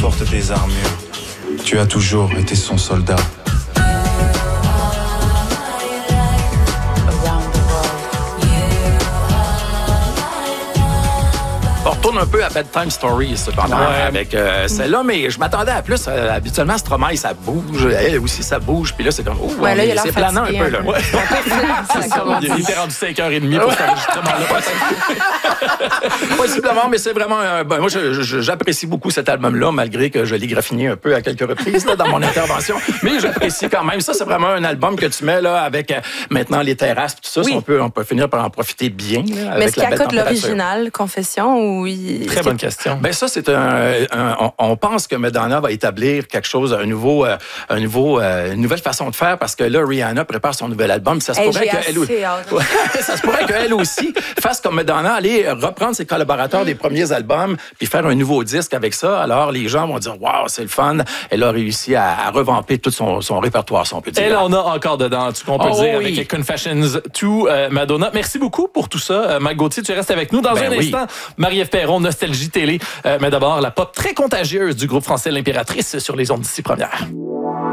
porte des armures. Tu as toujours été son soldat. On retourne un peu à Bedtime Stories, cependant, avec celle-là, mais je m'attendais à plus. Habituellement, Stromae, ça bouge. Elle aussi, ça bouge. Puis là, c'est comme, c'est planant un peu. Là. Ouais. C'est ça. Il était rendu 5h30 pour cet enregistrement-là. Possiblement, mais c'est vraiment... moi, j'apprécie beaucoup cet album-là, malgré que je l'ai graffiné un peu à quelques reprises là, dans mon intervention. Mais j'apprécie quand même. Ça, c'est vraiment un album que tu mets là, avec maintenant les terrasses et tout ça. Oui. On peut finir par en profiter bien. Là, mais avec est-ce qu'il accote l'original, Confession, ou Très bonne question. Ben ça, c'est on pense que Madonna va établir quelque chose, une nouvelle façon de faire, parce que là, Rihanna prépare son nouvel album. Ça se pourrait ça se pourrait qu'elle aussi fasse comme Madonna, aller reprendre ses collaborateurs des premiers albums, puis faire un nouveau disque avec ça. Alors, les gens vont dire, waouh, c'est le fun. Elle a réussi à revamper tout son répertoire, si on peut dire. Elle en a encore dedans, qu'on peut dire, avec Confessions 2, Madonna. Merci beaucoup pour tout ça. Mike Gauthier, tu restes avec nous dans un instant. Marie-Ève Perron, Nostalgie Télé. Mais d'abord, la pop très contagieuse du groupe français L'Impératrice sur les ondes d'ici première.